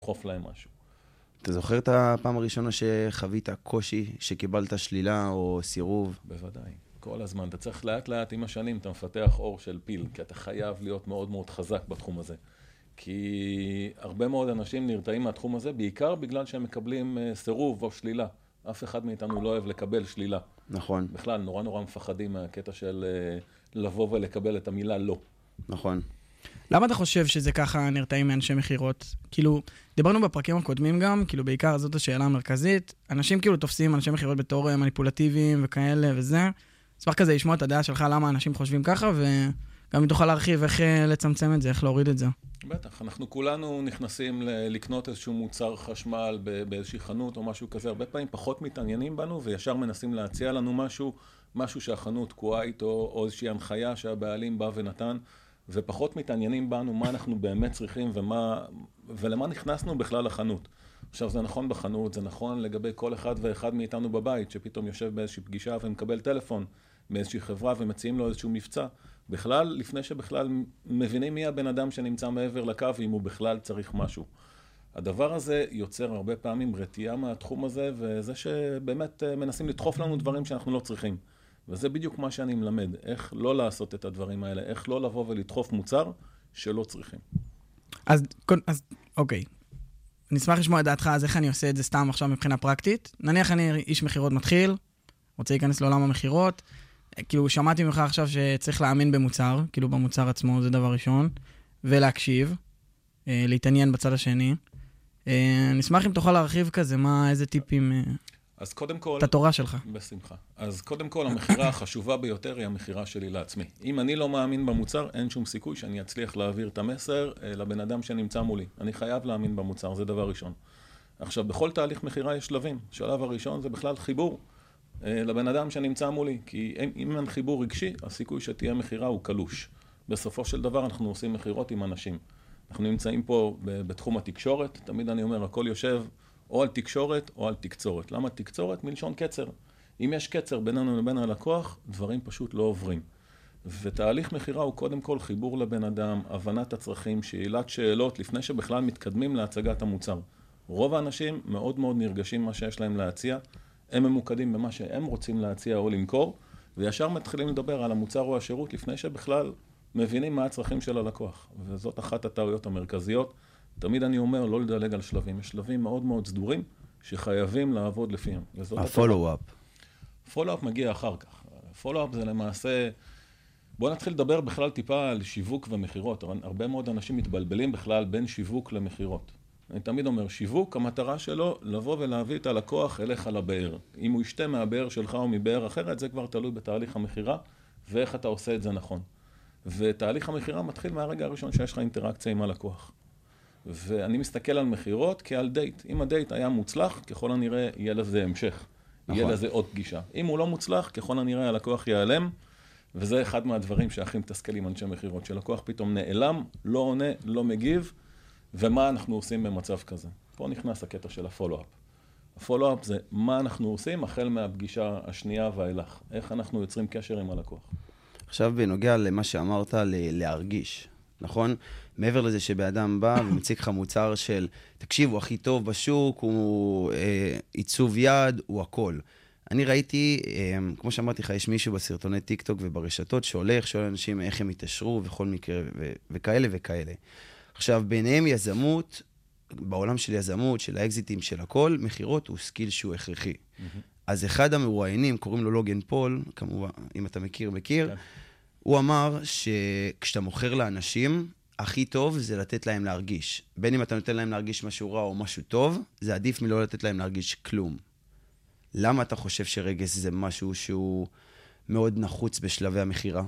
לדחוף להם משהו. אתה זוכר את הפעם הראשונה שחווית קושי, שקיבלת שלילה או סירוב? בוודאי. כל הזמן. אתה צריך לאט לאט עם השנים, אתה מפתח אור של פיל, כי אתה חייב להיות מאוד מאוד חזק בתחום הזה. כי הרבה מאוד אנשים נרתעים מהתחום הזה, בעיקר בגלל שהם מקבלים סירוב או שלילה. אף אחד מאיתנו לא אוהב לקבל שלילה. נכון. בכלל, נורא נורא מפחדים מהקטע של לבוא ולקבל את המילה לא. נכון. למה אתה חושב שזה ככה נרתעים מאנשי מחירות? כאילו, דיברנו בפרקים הקודמים גם, כאילו בעיקר זאת השאלה המרכזית, אנשים כאילו תופסים אנשי מחירות בתור מניפולטיביים וכאלה וזה. אשמח כזה לשמוע את הדעה שלך למה אנשים חושבים ככה, וגם אם תוכל להרחיב איך לצמצם את זה, איך להוריד את זה. בטח, אנחנו כולנו נכנסים לקנות איזשהו מוצר חשמל באיזושהי חנות או משהו כזה, הרבה פעמים פחות מתעניינים בנו וישר מנסים להציע לנו משהו שהחנות תקועה איתו או איזושהי הנחיה שהבעלים בא ונתן, ופחות מתעניינים בנו מה אנחנו באמת צריכים ולמה נכנסנו בכלל לחנות. עכשיו זה נכון בחנות, זה נכון לגבי כל אחד ואחד מאיתנו בבית, שפתאום יושב באיזושהי פגישה ומקבל טלפון מאיזושהי חברה ומציעים לו איזשהו מבצע. בכלל, לפני שבכלל מבינים מי הבן אדם שנמצא מעבר לקו, אם הוא בכלל צריך משהו. הדבר הזה יוצר הרבה פעמים רתיעה מהתחום הזה, וזה שבאמת מנסים לדחוף לנו דברים שאנחנו לא צריכים. וזה בדיוק מה שאני מלמד, איך לא לעשות את הדברים האלה, איך לא לבוא ולדחוף מוצר שלא צריכים. אז אוקיי. אני אשמח לשמוע את דעתך, אז איך אני עושה את זה סתם עכשיו מבחינה פרקטית. נניח אני איש מחירות מתחיל, רוצה להיכנס לעולם המחירות, כאילו שמעתי ממך עכשיו שצריך להאמין במוצר, כאילו במוצר עצמו, זה דבר ראשון, ולהקשיב, להתעניין בצד השני. אני אשמח אם תוכל להרחיב כזה, איזה טיפים, אז קודם כל, את התורה שלך. בשמחה. אז קודם כל, המחירה החשובה ביותר היא המחירה שלי לעצמי. אם אני לא מאמין במוצר, אין שום סיכוי שאני אצליח להעביר את המסר לבן אדם שנמצא מולי. אני חייב להאמין במוצר, זה דבר ראשון. עכשיו, בכל תהליך מחירה יש שלבים. שלב הראשון זה בכלל חיבור לבן אדם שנמצא מולי, כי אם אין חיבור רגשי, הסיכוי שתהיה מחירה הוא קלוש. בסופו של דבר אנחנו עושים מחירות עם אנשים. אנחנו נמצאים פה בתחום התקשורת, תמיד אני אומר, הכל יושב או על תקשורת או על תקצורת. למה תקצורת? מלשון קצר. אם יש קצר בינינו לבין הלקוח, דברים פשוט לא עוברים. ותהליך מחירה הוא קודם כל חיבור לבן אדם, הבנת הצרכים, שאלת שאלות, לפני שבכלל מתקדמים להצגת המוצר. רוב האנשים מאוד מאוד נרגשים מה שיש להם להציע, הם ממוקדים במה שהם רוצים להציע או למכור, וישר מתחילים לדבר על המוצר או השירות לפני שבכלל מבינים מה הצרכים של הלקוח. וזאת אחת הטעויות המרכזיות. תמיד אני אומר לא לדלג על שלבים. יש שלבים מאוד מאוד סדורים שחייבים לעבוד לפיהם. הפולו-אפ. פולו-אפ מגיע אחר כך. פולו-אפ זה למעשה, בואו נתחיל לדבר בכלל טיפה על שיווק ומחירות. הרבה מאוד אנשים מתבלבלים בכלל בין שיווק למחירות. אני תמיד אומר, שיווק, המטרה שלו לבוא ולהביא את הלקוח אליך לבאר. אם הוא ישתה מהבאר שלך או מבאר אחרת, זה כבר תלוי בתהליך המחירה, ואיך אתה עושה את זה נכון. ותהליך המחירה מתחיל מהרגע הראשון שיש לך אינטראקציה עם הלקוח. ואני מסתכל על מחירות כעל דייט. אם הדייט היה מוצלח, ככל הנראה יהיה לזה המשך. יהיה לזה עוד פגישה. אם הוא לא מוצלח, ככל הנראה הלקוח ייעלם, וזה אחד מהדברים שהכי מתסכלים אנשי מחירות, שלקוח פתאום נעלם, לא עונה, לא מגיב, ומה אנחנו עושים במצב כזה. פה נכנס הקטע של הפולו-אפ. הפולו-אפ זה מה אנחנו עושים החל מהפגישה השנייה ואילך. איך אנחנו יוצרים קשר עם הלקוח. עכשיו בנוגע למה שאמרת, להרגיש, נכון? מעבר לזה שבאדם בא ומציג לך מוצר של, תקשיב, הוא הכי טוב בשוק, הוא עיצוב יד, הוא הכל. אני ראיתי, כמו שאמרתי לך, יש מישהו בסרטוני טיק טוק וברשתות שהולך, שואל אנשים איך הם יתשרו בכל מקרה וכאלה וכאלה. עכשיו, ביניהם יזמות, בעולם של יזמות, של האקזיטים, של הכל, מחירות הוא סקיל שהוא הכרחי. אז אחד המרואיינים, קוראים לו לוגן פול, כמובן, אם אתה מכיר, הוא אמר שכשאתה מוכר לאנשים, הכי טוב זה לתת להם להרגיש. בין אם אתה נותן להם להרגיש משהו רע או משהו טוב, זה עדיף מלא לתת להם להרגיש כלום. למה אתה חושב שרגש זה משהו שהוא מאוד נחוץ בשלבי המחירה?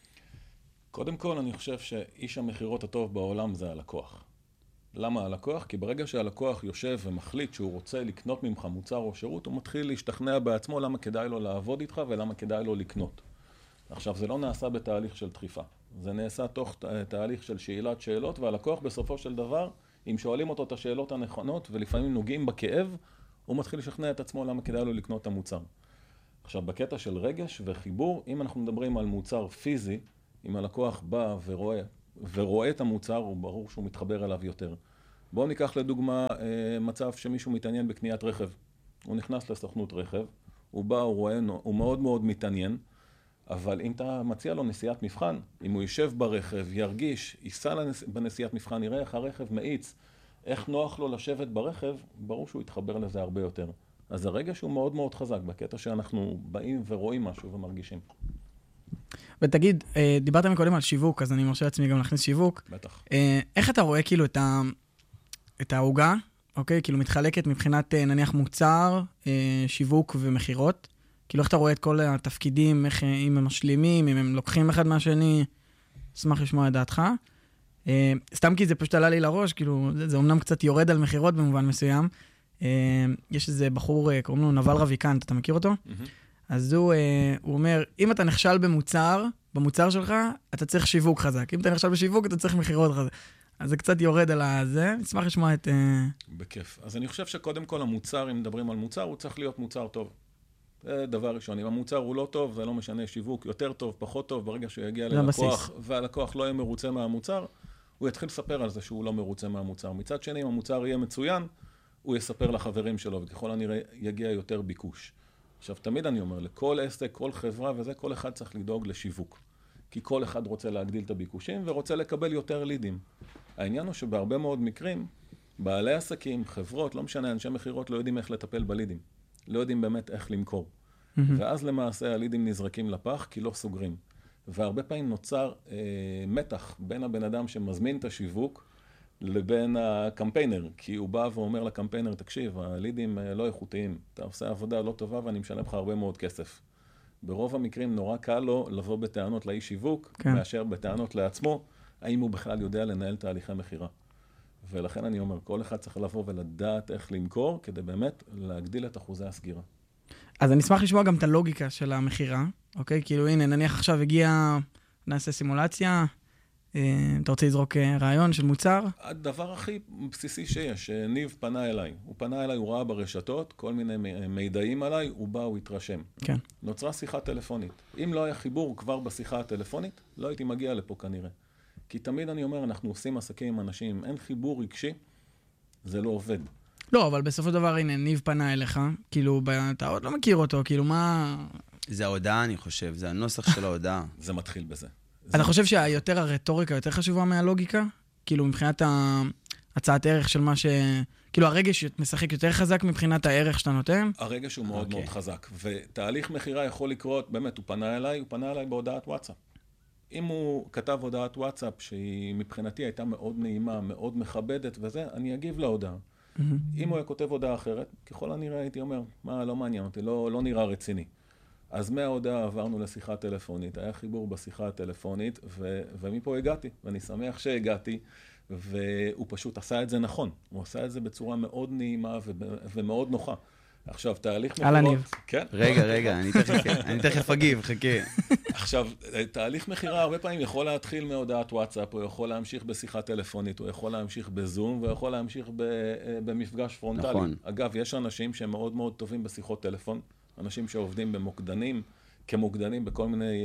קודם כל, אני חושב שאיש המחירות הטוב בעולם זה הלקוח. למה הלקוח? כי ברגע שהלקוח יושב ומחליט שהוא רוצה לקנות ממך מוצר או שירות, הוא מתחיל להשתכנע בעצמו למה כדאי לו לעבוד איתך ולמה כדאי לו לקנות. עכשיו, זה לא נעשה בתהליך של דחיפה. זה נעשה תוך תהליך של שאלת שאלות, והלקוח בסופו של דבר, אם שואלים אותו את השאלות הנכונות ולפעמים נוגעים בכאב, הוא מתחיל לשכנע את עצמו למה כדאי לו לקנות את המוצר. עכשיו, בקטע של רגש וחיבור, אם אנחנו מדברים על מוצר פיזי, אם הלקוח בא ורואה את המוצר, הוא ברור שהוא מתחבר אליו יותר. בואו ניקח לדוגמה מצב שמישהו מתעניין בקניית רכב. הוא נכנס לסוכנות רכב, הוא בא, הוא רואה, הוא מאוד מאוד מתעניין, אבל אם אתה מציע לו נסיעת מבחן, אם הוא יושב ברכב, ירגיש, ייסע בנסיעת מבחן, יראה איך הרכב מאיץ, איך נוח לו לשבת ברכב, ברור שהוא יתחבר לזה הרבה יותר. אז הרגש הוא מאוד מאוד חזק, בקטע שאנחנו באים ורואים משהו ומרגישים. ותגיד, דיברת מקודם על שיווק, אז אני מרשה לעצמי גם להכניס שיווק. בטח. איך אתה רואה כאילו את ההוגה, אוקיי? כאילו מתחלקת מבחינת נניח מוצר, שיווק ומחירות. כאילו איך אתה רואה את כל התפקידים, איך, אם הם משלימים, אם הם לוקחים אחד מהשני, אשמח לשמוע את דעתך. סתם כי זה פשוט עלה לי לראש, כאילו זה אומנם קצת יורד על מחירות במובן מסוים. יש איזה בחור, קוראים לו נבל רביקנט, אתה מכיר אותו? אז הוא אומר, אם אתה נכשל במוצר שלך, אתה צריך שיווק חזק. אם אתה נכשל בשיווק, אתה צריך מחירות חזק. אז זה קצת יורד על הזה. נשמח לשמוע את... בכיף. אז אני חושב שקודם כל המוצר, אם מדברים על מוצר, הוא צריך להיות מוצר טוב. זה דבר ראשון. אם המוצר הוא לא טוב, זה לא משנה שיווק יותר טוב, פחות טוב. ברגע שהוא יגיע ללקוח, והלקוח לא יהיה מרוצה מהמוצר, הוא יתחיל לספר על זה שהוא לא מרוצה מהמוצר. מצד שני, אם המוצר יהיה מצוין, הוא יספר לחברים שלו, וככל הנראה יגיע יותר ביקוש. עכשיו, תמיד אני אומר, לכל עסק, כל חברה וזה, כל אחד צריך לדאוג לשיווק. כי כל אחד רוצה להגדיל את הביקושים ורוצה לקבל יותר לידים. העניין הוא שבהרבה מאוד מקרים, בעלי עסקים, חברות, לא משנה, אנשי מחירות לא יודעים איך לטפל בלידים. לא יודעים באמת איך למכור. ואז למעשה הלידים נזרקים לפח כי לא סוגרים. והרבה פעמים נוצר מתח בין הבן אדם שמזמין את השיווק לבין הקמפיינר, כי הוא בא ואומר לקמפיינר, תקשיב, הלידים לא איכותיים, אתה עושה עבודה לא טובה ואני משלם לך הרבה מאוד כסף. ברוב המקרים נורא קל לו לבוא בטענות לאי שיווק, כן. מאשר בטענות לעצמו, האם הוא בכלל יודע לנהל תהליכי מחירה. ולכן אני אומר, כל אחד צריך לבוא ולדעת איך למכור, כדי באמת להגדיל את אחוזי הסגירה. אז אני אשמח לשמוע גם את הלוגיקה של המחירה, אוקיי? כאילו הנה, נניח עכשיו הגיע, נעשה סימולציה, אתה רוצה לזרוק רעיון של מוצר? הדבר הכי בסיסי שיש, ניב פנה אליי. הוא פנה אליי, הוא ראה ברשתות, כל מיני מידעים עליי, הוא בא, הוא התרשם. כן. נוצרה שיחה טלפונית. אם לא היה חיבור כבר בשיחה הטלפונית, לא הייתי מגיע לפה כנראה. כי תמיד אני אומר, אנחנו עושים עסקים עם אנשים, אין חיבור רגשי, זה לא עובד. לא, אבל בסופו של דבר, הנה, ניב פנה אליך, כאילו, אתה עוד לא מכיר אותו, כאילו, מה... זה ההודעה, אני חושב, זה הנוסח של ההודעה. זה מתחיל בזה. אתה חושב שהיותר הרטוריקה יותר חשובה מהלוגיקה? כאילו, מבחינת הצעת ערך של מה ש... כאילו, הרגש משחק יותר חזק מבחינת הערך שאתה נותן? הרגש הוא מאוד מאוד חזק, ותהליך מחירה יכול לקרות, באמת, הוא פנה אליי בהודעת וואטסאפ. אם הוא כתב הודעת וואטסאפ, שהיא מבחינתי הייתה מאוד נעימה, מאוד מכבדת וזה, אני אגיב להודעה. אם הוא היה כותב הודעה אחרת, ככל הנראה הייתי אומר, מה, לא מעניין אותי, לא נראה רציני. אז מההודעה עברנו לשיחה טלפונית, היה חיבור בשיחה הטלפונית, ומפה הגעתי, ואני שמח שהגעתי, והוא פשוט עשה את זה נכון. הוא עשה את זה בצורה מאוד נעימה ומאוד נוחה. עכשיו, תהליך מחירות... על הניב. כן? רגע, אני תכף אגיב, חכה. עכשיו, תהליך מחירה הרבה פעמים יכול להתחיל מהודעת וואטסאפ, הוא יכול להמשיך בשיחה טלפונית, הוא יכול להמשיך בזום, והוא יכול להמשיך במפגש פרונטלי. נכון. אגב, יש אנשים שהם מאוד מאוד טובים בשיחות טלפון, אנשים שעובדים במוקדנים, כמוקדנים בכל מיני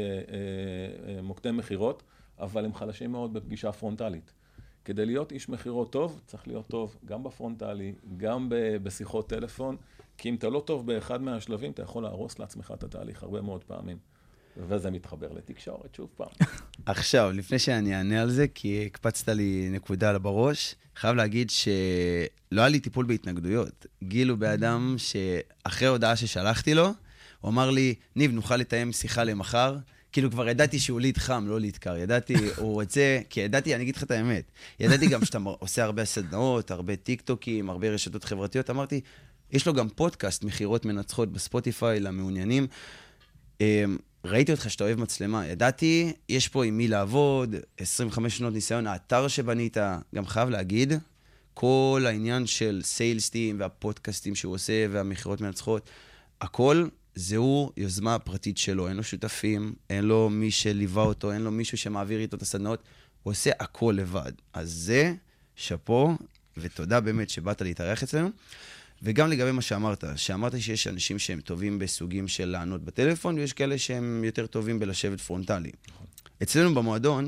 מוקדי מחירות, אבל הם חלשים מאוד בפגישה פרונטלית. כדי להיות איש מחירות טוב, צריך להיות טוב גם בפרונטלי, גם בשיחות טלפון, כי אם אתה לא טוב באחד מהשלבים, אתה יכול להרוס לעצמך את התהליך הרבה מאוד פעמים. וזה מתחבר לתקשורת, שוב פעם. עכשיו, לפני שאני אענה על זה, כי הקפצת לי נקודה בראש, חייב להגיד שלא היה לי טיפול בהתנגדויות. גילו באדם שאחרי ההודעה ששלחתי לו, הוא אמר לי, ניב, נוכל לתאם שיחה למחר. כאילו כבר ידעתי שהוא ליד חם, לא ליד קר. ידעתי, הוא רוצה, כי ידעתי, אני אגיד לך את האמת, ידעתי גם שאתה עושה הרבה סדנאות, הרבה טיק-טוקים, הרבה רשתות חברתיות. אמרתי, יש לו גם פודקאסט, מחירות מנצחות בספוטיפיי למעוניינים. ראיתי אותך שאתה אוהב מצלמה. ידעתי, יש פה עם מי לעבוד, 25 שנות ניסיון, האתר שבנית, גם חייב להגיד, כל העניין של סיילסטים והפודקאסטים שהוא עושה והמחירות מנצחות, הכל זהו יוזמה פרטית שלו. אין לו שותפים, אין לו מי שליווה אותו, אין לו מישהו שמעביר איתו את הסדנאות. הוא עושה הכל לבד. אז זה שפו, ותודה באמת שבאת להתארח אצלנו. וגם לגבי מה שאמרת שיש אנשים שהם טובים בסוגים של לענות בטלפון, ויש כאלה שהם יותר טובים בלשבת פרונטלי. אצלנו במועדון,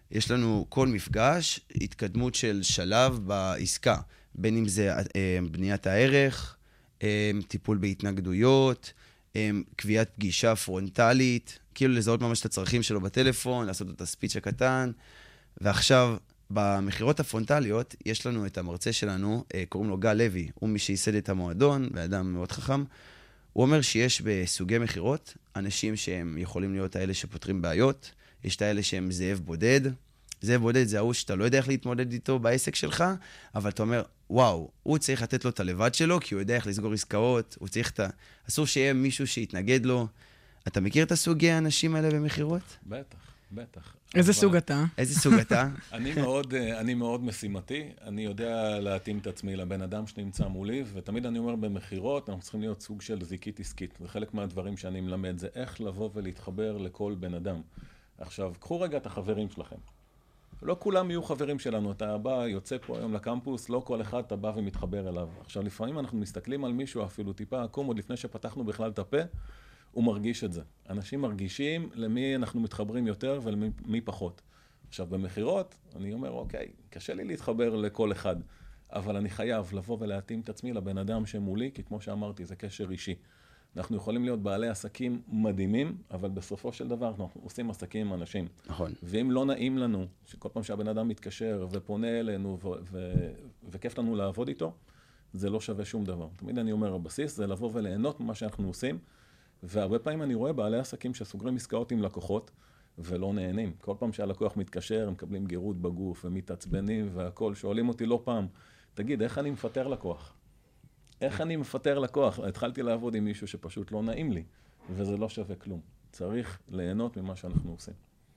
יש לנו כל מפגש, התקדמות של שלב בעסקה, בין אם זה בניית הערך, טיפול בהתנגדויות, קביעת פגישה פרונטלית, כאילו לזהות ממש את הצרכים שלו בטלפון, לעשות את הספיץ' הקטן, ועכשיו במחירות הפרונטליות יש לנו את המרצה שלנו, קוראים לו גל לוי, הוא מי שייסד את המועדון, ואדם מאוד חכם, הוא אומר שיש בסוגי מחירות, אנשים שהם יכולים להיות האלה שפותרים בעיות, יש את האלה שהם זאב בודד, זאב בודד זה ההוא שאתה לא יודע איך להתמודד איתו בעסק שלך, אבל אתה אומר, וואו, הוא צריך לתת לו את הלבד שלו, כי הוא יודע איך לסגור עסקאות, הוא צריך אסור שיהיה מישהו שיתנגד לו. אתה מכיר את הסוגי האנשים האלה במחירות? בטח, בטח. איזה סוג אתה? איזה סוג אתה? אני מאוד משימתי, אני יודע להתאים את עצמי לבן אדם שנמצא מולי, ותמיד אני אומר במחירות, אנחנו צריכים להיות סוג של זיקית עסקית, וחלק מהדברים שאני מלמד זה איך לבוא ולהתחבר לכל בן אדם. עכשיו, קחו רגע את החברים שלכם. לא כולם יהיו חברים שלנו, אתה בא, יוצא פה היום לקמפוס, לא כל אחד אתה בא ומתחבר אליו. עכשיו, לפעמים אנחנו מסתכלים על מישהו אפילו טיפה עקום, עוד לפני שפתחנו בכלל את הפה, הוא מרגיש את זה. אנשים מרגישים למי אנחנו מתחברים יותר ולמי פחות. עכשיו, במחירות, אני אומר, אוקיי, קשה לי להתחבר לכל אחד, אבל אני חייב לבוא ולהתאים את עצמי לבן אדם שמולי, כי כמו שאמרתי, זה קשר אישי. אנחנו יכולים להיות בעלי עסקים מדהימים, אבל בסופו של דבר אנחנו עושים עסקים עם אנשים. נכון. ואם לא נעים לנו, שכל פעם שהבן אדם מתקשר ופונה אלינו וכיף לנו לעבוד איתו, זה לא שווה שום דבר. תמיד אני אומר, הבסיס זה לבוא וליהנות ממה שאנחנו עושים, והרבה פעמים אני רואה בעלי עסקים שסוגרים עסקאות עם לקוחות ולא נהנים. כל פעם שהלקוח מתקשר, הם מקבלים גירות בגוף, הם מתעצבנים והכל, שואלים אותי לא פעם, תגיד, איך אני מפטר לקוח? איך אני מפטר לקוח? התחלתי לעבוד עם מישהו שפשוט לא נעים לי, וזה לא שווה כלום. צריך ליהנות ממה שאנחנו עושים.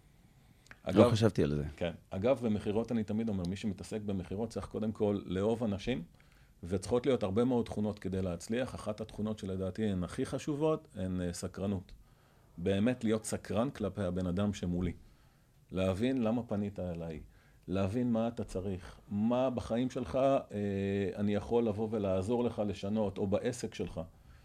לא חשבתי על זה. כן. אגב, במחירות אני תמיד אומר, מי שמתעסק במחירות צריך קודם כל לאהוב אנשים, וצריכות להיות הרבה מאוד תכונות כדי להצליח. אחת התכונות שלדעתי הן הכי חשובות, הן סקרנות. באמת להיות סקרן כלפי הבן אדם שמולי. להבין למה פנית אליי. להבין מה אתה צריך, מה בחיים שלך אני יכול לבוא ולעזור לך לשנות, או בעסק שלך.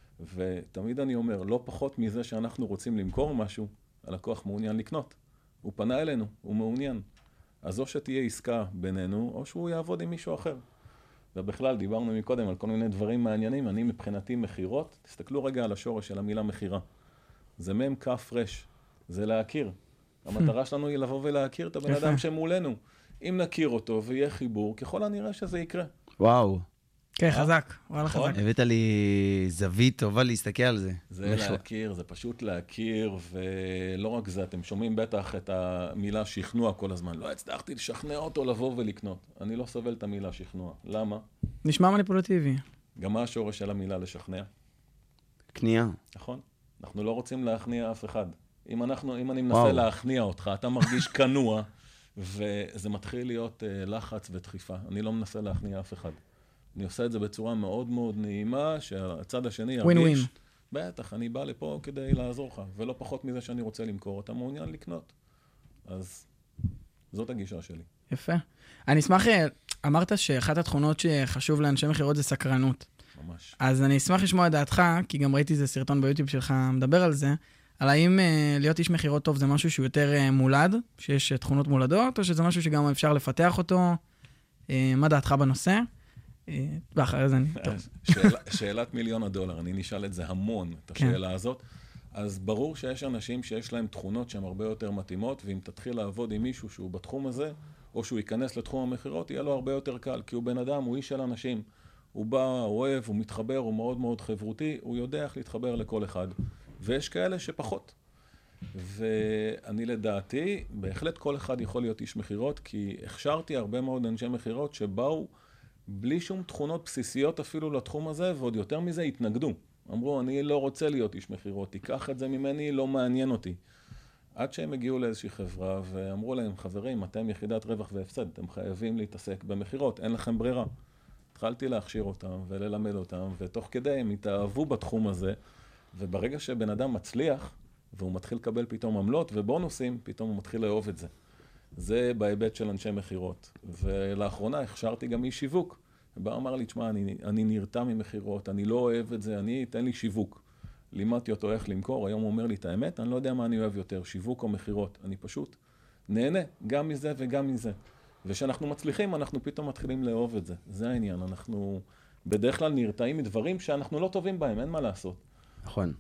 ותמיד אני אומר, לא פחות מזה שאנחנו רוצים למכור משהו, הלקוח מעוניין לקנות. הוא פנה אלינו, הוא מעוניין. אז או שתהיה עסקה בינינו, או שהוא יעבוד עם מישהו אחר. ובכלל, דיברנו מקודם על כל מיני דברים מעניינים, אני מבחינתי מחירות, תסתכלו רגע על השורש של המילה מחירה. זה מם כף רש, זה להכיר. המטרה שלנו היא לבוא ולהכיר את הבן אדם שמולנו. אם נכיר אותו ויהיה חיבור, ככל הנראה שזה יקרה. וואו. כן, חזק. וואלה חזק. הבאת לי זווית טובה להסתכל על זה. זה להכיר, זה פשוט להכיר, ולא רק זה, אתם שומעים בטח את המילה שכנוע כל הזמן. לא הצלחתי לשכנע אותו לבוא ולקנות. אני לא סובל את המילה שכנוע. למה? נשמע מניפולטיבי. גם מה השורש של המילה לשכנע? קנייה. נכון. אנחנו לא רוצים להכניע אף אחד. אם אני מנסה להכניע אותך, אתה מרגיש קנוע, וזה מתחיל להיות לחץ ודחיפה. אני לא מנסה להכניע אף אחד. אני עושה את זה בצורה מאוד מאוד נעימה, שהצד השני ירגיש... ווין ווין. בטח, אני בא לפה כדי לעזור לך, ולא פחות מזה שאני רוצה למכור, אתה מעוניין לקנות. אז זאת הגישה שלי. יפה. אני אשמח, אמרת שאחת התכונות שחשוב לאנשי מחירות זה סקרנות. ממש. אז אני אשמח לשמוע את דעתך, כי גם ראיתי איזה סרטון ביוטיוב שלך מדבר על זה, על האם להיות איש מחירות טוב זה משהו שהוא יותר מולד, שיש תכונות מולדות, או שזה משהו שגם אפשר לפתח אותו? מה דעתך בנושא? ואחרי זה אני... שאלת $1,000,000, אני נשאל את זה המון, את השאלה הזאת. אז ברור שיש אנשים שיש להם תכונות שהן הרבה יותר מתאימות, ואם תתחיל לעבוד עם מישהו שהוא בתחום הזה, או שהוא ייכנס לתחום המחירות, יהיה לו הרבה יותר קל, כי הוא בן אדם, הוא איש של אנשים. הוא בא, הוא אוהב, הוא מתחבר, הוא מאוד מאוד חברותי, הוא יודע איך להתחבר לכל אחד. ויש כאלה שפחות. ואני לדעתי, בהחלט כל אחד יכול להיות איש מחירות, כי הכשרתי הרבה מאוד אנשי מחירות שבאו בלי שום תכונות בסיסיות אפילו לתחום הזה, ועוד יותר מזה התנגדו. אמרו, אני לא רוצה להיות איש מחירות, תיקח את זה ממני, לא מעניין אותי. עד שהם הגיעו לאיזושהי חברה ואמרו להם, חברים, אתם יחידת רווח והפסד, אתם חייבים להתעסק במחירות, אין לכם ברירה. התחלתי להכשיר אותם וללמד אותם, ותוך כדי הם התאהבו בתחום הזה, וברגע שבן אדם מצליח, והוא מתחיל לקבל פתאום עמלות ובונוסים, פתאום הוא מתחיל לאהוב את זה. זה בהיבט של אנשי מחירות. ולאחרונה הכשרתי גם איש שיווק. ובא אמר לי, תשמע, אני נרתע ממחירות, אני לא אוהב את זה, תן לי שיווק. לימדתי אותו איך למכור, היום הוא אומר לי את האמת, אני לא יודע מה אני אוהב יותר, שיווק או מחירות. אני פשוט נהנה גם מזה וגם מזה. וכשאנחנו מצליחים, אנחנו פתאום מתחילים לאהוב את זה. זה העניין. אנחנו בדרך כלל נרתעים מדברים שאנחנו לא טובים בהם, אין מה לעשות. נכון.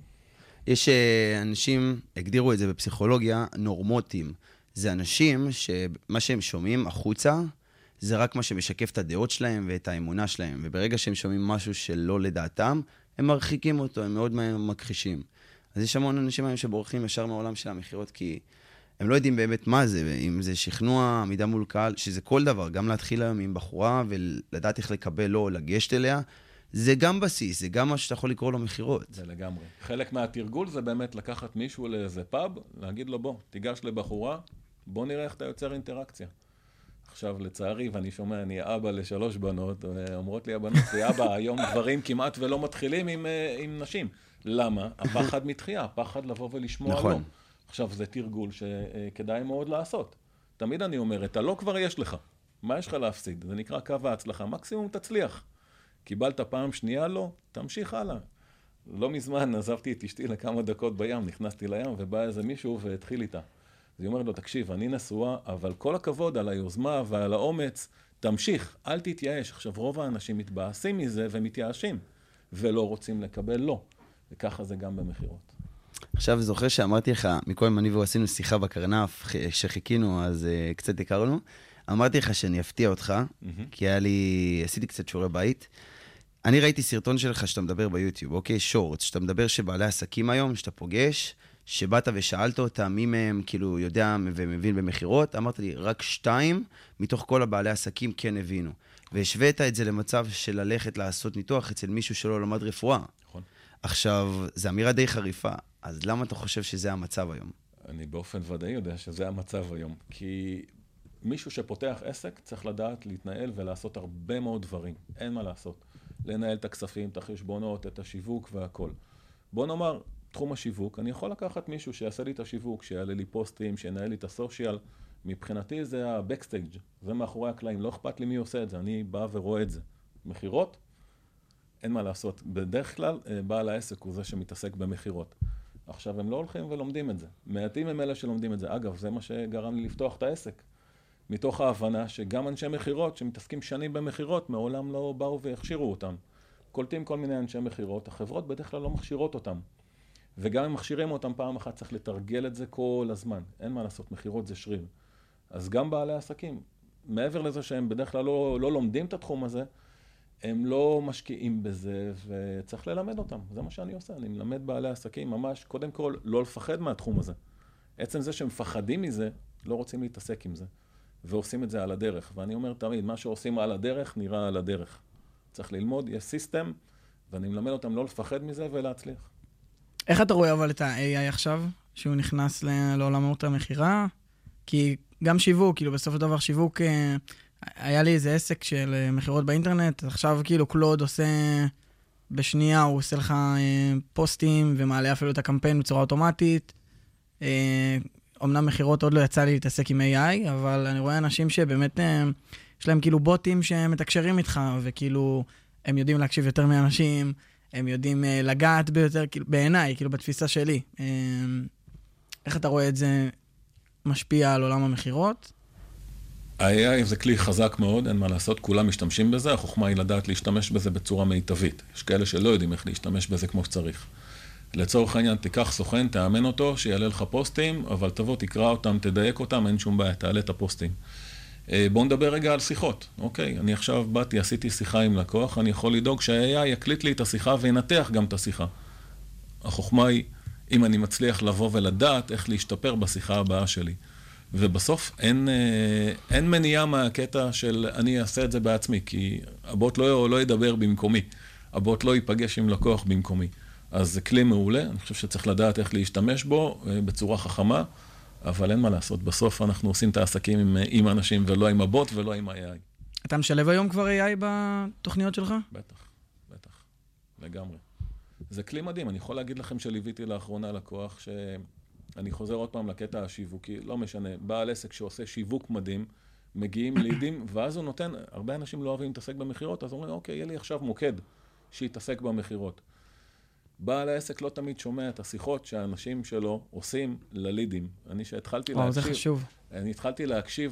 יש אנשים, הגדירו את זה בפסיכולוגיה, נורמוטים. זה אנשים שמה שהם שומעים החוצה, זה רק מה שמשקף את הדעות שלהם ואת האמונה שלהם. וברגע שהם שומעים משהו שלא לדעתם, הם מרחיקים אותו, הם מאוד מכחישים. אז יש המון אנשים היום שבורחים ישר מהעולם של המחירות, כי הם לא יודעים באמת מה זה, אם זה שכנוע, עמידה מול קהל, שזה כל דבר, גם להתחיל היום עם בחורה ולדעת איך לקבל לו או לגשת אליה, זה גם בסיס, זה גם מה שאתה יכול לקרוא לו מחירות. זה לגמרי. חלק מהתרגול זה באמת לקחת מישהו לאיזה פאב, להגיד לו בוא, תיגש לבחורה, בוא נראה איך אתה יוצר אינטראקציה. עכשיו לצערי, ואני שומע, אני אבא ל3 בנות, אומרות לי הבנות, אבא, היום דברים כמעט ולא מתחילים עם נשים. למה? הפחד מתחייה, הפחד לבוא ולשמוע נכון. לא. עכשיו זה תרגול שכדאי מאוד לעשות. תמיד אני אומר, את הלא כבר יש לך. מה יש לך להפסיד? זה נקרא קו ההצלחה. מקסימום תצליח. קיבלת פעם שנייה לא, תמשיך הלאה. לא מזמן עזבתי את אשתי לכמה דקות בים, נכנסתי לים ובא איזה מישהו והתחיל איתה. אז היא אומרת לו, תקשיב, אני נשואה, אבל כל הכבוד על היוזמה ועל האומץ, תמשיך, אל תתייאש. עכשיו רוב האנשים מתבאסים מזה ומתייאשים, ולא רוצים לקבל לא. וככה זה גם במחירות. עכשיו זוכר שאמרתי לך, מקודם אני והוא עשינו שיחה בקרנף, שחיכינו, אז קצת הכרנו. אמרתי לך שאני אפתיע אותך, כי עשיתי קצת שיעורי בית. אני ראיתי סרטון שלך שאתה מדבר ביוטיוב, אוקיי? שורט, שאתה מדבר שבעלי עסקים היום, שאתה פוגש, שבאת ושאלת אותה מי מהם כאילו יודע ומבין במחירות, אמרת לי, רק 2 מתוך כל הבעלי עסקים כן הבינו. והשווית את זה למצב של ללכת לעשות ניתוח אצל מישהו שלא למד רפואה. נכון. עכשיו, זו אמירה די חריפה, אז למה אתה חושב שזה המצב היום? אני באופן ודאי יודע שזה המצב היום, כי מישהו שפותח עסק צריך לדעת להתנהל ולעשות הרבה מאוד דברים, אין מה לעשות. לנהל את הכספים, את החשבונות, את השיווק והכל. בוא נאמר, תחום השיווק, אני יכול לקחת מישהו שיעשה לי את השיווק, שיעלה לי פוסטים, שינהל לי את הסושיאל. מבחינתי זה הבקסטייג', זה מאחורי הקלעים, לא אכפת לי מי עושה את זה, אני בא ורואה את זה. מחירות, אין מה לעשות. בדרך כלל, בעל העסק הוא זה שמתעסק במחירות. עכשיו, הם לא הולכים ולומדים את זה. מעטים הם אלה שלומדים את זה. אגב, זה מה שגרם לי לפתוח את העסק. מתוך ההבנה שגם אנשי מחירות שמתעסקים שנים במחירות, מעולם לא באו והכשירו אותם. קולטים כל מיני אנשי מחירות, החברות בדרך כלל לא מכשירות אותם. וגם אם מכשירים אותם פעם אחת, צריך לתרגל את זה כל הזמן. אין מה לעשות, מחירות זה שריר. אז גם בעלי עסקים, מעבר לזה שהם בדרך כלל לא לומדים את התחום הזה, הם לא משקיעים בזה, וצריך ללמד אותם. זה מה שאני עושה, אני מלמד בעלי עסקים ממש, קודם כל, לא לפחד מהתחום הזה. עצם זה שהם מפחדים מזה, לא רוצים להתעסק עם זה. ועושים את זה על הדרך. ואני אומר תמיד, מה שעושים על הדרך, נראה על הדרך. צריך ללמוד, יש סיסטם, ואני מלמד אותם לא לפחד מזה ולהצליח. איך אתה רואה אבל את ה-AI עכשיו, שהוא נכנס לעולמות המחירה? כי גם שיווק, כאילו בסוף הדבר שיווק, היה לי איזה עסק של מחירות באינטרנט, עכשיו כאילו קלוד עושה בשנייה, הוא עושה לך פוסטים ומעלה אפילו את הקמפיין בצורה אוטומטית. אמנם מחירות עוד לא יצא לי להתעסק עם AI, אבל אני רואה אנשים שבאמת יש להם כאילו בוטים שמתקשרים איתך, וכאילו הם יודעים להקשיב יותר מאנשים, הם יודעים לגעת ביותר, כאילו, בעיניי, כאילו בתפיסה שלי. איך אתה רואה את זה משפיע על עולם המחירות? ה-AI זה כלי חזק מאוד, אין מה לעשות, כולם משתמשים בזה, החוכמה היא לדעת להשתמש בזה בצורה מיטבית. יש כאלה שלא יודעים איך להשתמש בזה כמו שצריך. לצורך העניין, תיקח סוכן, תאמן אותו, שיעלה לך פוסטים, אבל תבוא, תקרא אותם, תדייק אותם, אין שום בעיה, תעלה את הפוסטים. בואו נדבר רגע על שיחות. אוקיי, אני עכשיו באתי, עשיתי שיחה עם לקוח, אני יכול לדאוג שה-AI יקליט לי את השיחה וינתח גם את השיחה. החוכמה היא, אם אני מצליח לבוא ולדעת איך להשתפר בשיחה הבאה שלי. ובסוף אין מניעה מהקטע של אני אעשה את זה בעצמי, כי הבוט לא ידבר במקומי, הבוט לא ייפגש עם לקוח במקומי. אז זה כלי מעולה, אני חושב שצריך לדעת איך להשתמש בו בצורה חכמה, אבל אין מה לעשות, בסוף אנחנו עושים את העסקים עם אנשים ולא עם הבוט ולא עם ה-AI. אתה משלב היום כבר AI בתוכניות שלך? בטח, לגמרי. זה כלי מדהים, אני יכול להגיד לכם שליוויתי לאחרונה לקוח, שאני חוזר עוד פעם לקטע השיווקי, לא משנה, בעל עסק שעושה שיווק מדהים, מגיעים לידים, ואז הוא נותן, הרבה אנשים לא אוהבים להתעסק במחירות, אז אומרים, אוקיי, יהיה לי עכשיו מוקד שיתעסק במחירות. בעל העסק לא תמיד שומע את השיחות שהאנשים שלו עושים ללידים. אני שהתחלתי זה להקשיב, חשוב. אני התחלתי להקשיב